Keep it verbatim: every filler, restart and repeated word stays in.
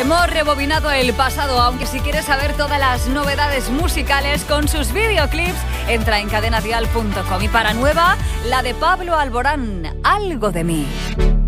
Hemos rebobinado el pasado, aunque si quieres saber todas las novedades musicales con sus videoclips, entra en cadena dial punto com. Y para nueva, la de Pablo Alborán, Algo de mí.